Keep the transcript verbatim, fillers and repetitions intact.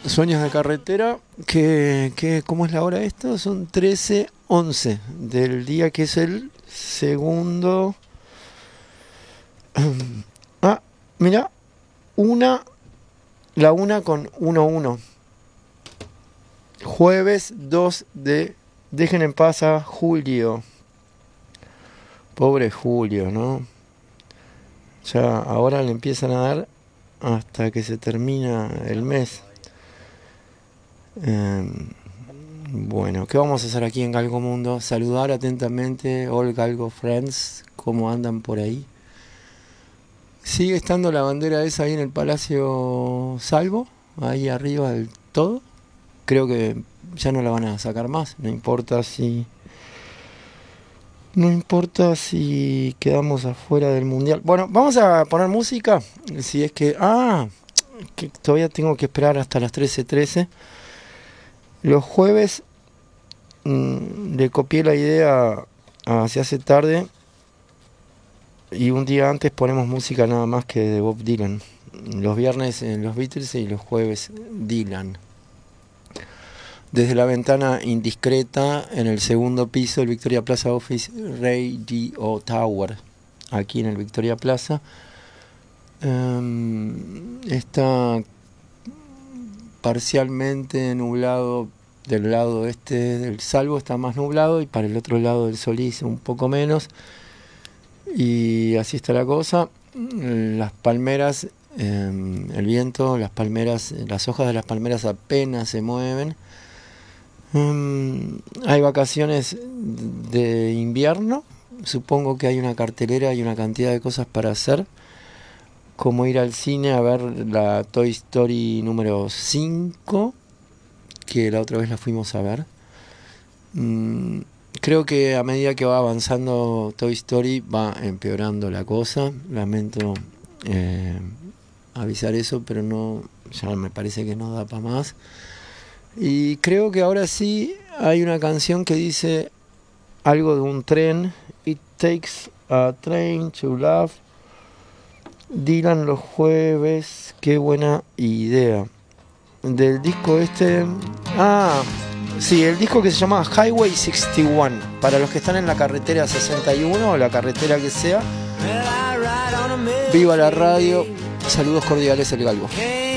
Sueños de carretera, que, que, ¿cómo es la hora esto? Son trece once del día, que es el segundo. Ah, mira, una, la una con uno uno. Jueves dos de, dejen en paz a Julio. Pobre Julio, ¿no? Ya ahora le empiezan a dar hasta que se termina el mes. Eh, bueno, ¿qué vamos a hacer aquí en Galgo Mundo? Saludar atentamente, all Galgo Friends, ¿cómo andan por ahí? ¿Sigue estando la bandera esa ahí en el Palacio Salvo? Ahí arriba del todo. Creo que ya no la van a sacar más, no importa si... No importa si quedamos afuera del mundial. Bueno, vamos a poner música. Si es que... Ah, que todavía tengo que esperar hasta las trece trece. Los jueves mmm, le copié la idea a Se hace tarde. Y un día antes ponemos música nada más que de Bob Dylan. Los viernes en los Beatles y los jueves Dylan. Desde la ventana indiscreta en el segundo piso del Victoria Plaza Office Radio Tower, aquí en el Victoria Plaza. Um, está parcialmente nublado del lado este del Salvo, está más nublado, y para el otro lado del Solís un poco menos. Y así está la cosa. Las palmeras, eh, el viento, las palmeras, las hojas de las palmeras apenas se mueven. Um, hay vacaciones de invierno, supongo que hay una cartelera y una cantidad de cosas para hacer, como ir al cine a ver la Toy Story número cinco, que la otra vez la fuimos a ver. Um, creo que a medida que va avanzando Toy Story va empeorando la cosa, lamento eh, avisar eso, pero no, ya me parece que no da para más. Y creo que ahora sí hay una canción que dice algo de un tren. It takes a train to love. Dylan los jueves. Qué buena idea. Del disco este... Ah, sí, el disco que se llama Highway sesenta y uno. Para los que están en la carretera sesenta y uno o la carretera que sea. Viva la radio. Saludos cordiales, El Galgo.